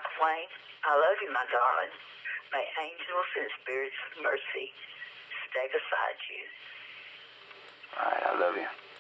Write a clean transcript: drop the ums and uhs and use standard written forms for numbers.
complain. I love you, my darling. May angels and spirits of mercy stay beside you. All right, I love you.